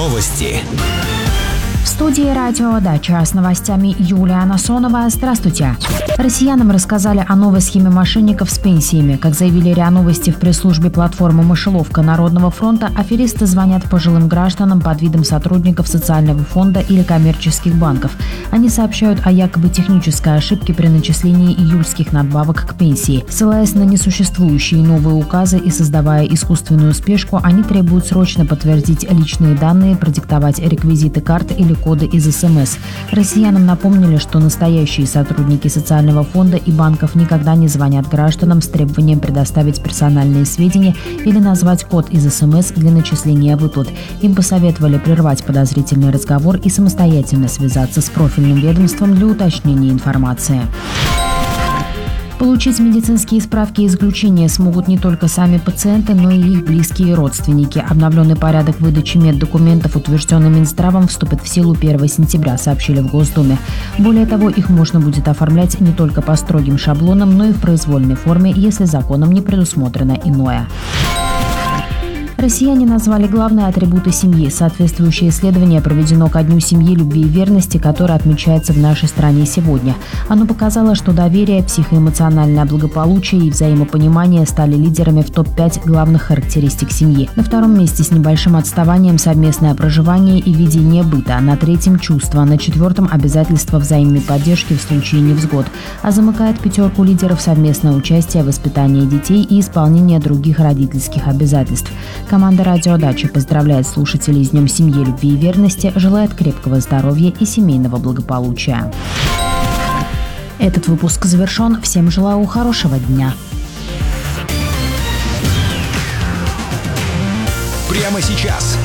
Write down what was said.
Новости. В студии «Радио Дача» с новостями Юлия Насонова. Здравствуйте. Россиянам рассказали о новой схеме мошенников с пенсиями. Как заявили РИА Новости в пресс-службе платформы «Мышеловка» Народного фронта, аферисты звонят пожилым гражданам под видом сотрудников социального фонда или коммерческих банков. Они сообщают о якобы технической ошибке при начислении июльских надбавок к пенсии. Ссылаясь на несуществующие новые указы и создавая искусственную спешку, они требуют срочно подтвердить личные данные, продиктовать реквизиты карт или коды из СМС. Россиянам напомнили, что настоящие сотрудники социального фонда и банков никогда не звонят гражданам с требованием предоставить персональные сведения или назвать код из СМС для начисления выплат. Им посоветовали прервать подозрительный разговор и самостоятельно связаться с профильным ведомством для уточнения информации. Получить медицинские справки и исключения смогут не только сами пациенты, но и их близкие и родственники. Обновленный порядок выдачи меддокументов, утвержденный Минздравом, вступит в силу 1 сентября, сообщили в Госдуме. Более того, их можно будет оформлять не только по строгим шаблонам, но и в произвольной форме, если законом не предусмотрено иное. Россияне назвали главные атрибуты семьи. Соответствующее исследование проведено ко Дню семьи, любви и верности, который отмечается в нашей стране сегодня. Оно показало, что доверие, психоэмоциональное благополучие и взаимопонимание стали лидерами в топ-5 главных характеристик семьи. На втором месте с небольшим отставанием совместное проживание и ведение быта. На третьем – чувства. На четвертом – обязательство взаимной поддержки в случае невзгод. А замыкает пятерку лидеров совместное участие в воспитании детей и исполнение других родительских обязательств. Команда «Радио Дача» поздравляет слушателей с Днем семьи, любви и верности, желает крепкого здоровья и семейного благополучия. Этот выпуск завершен. Всем желаю хорошего дня. Прямо сейчас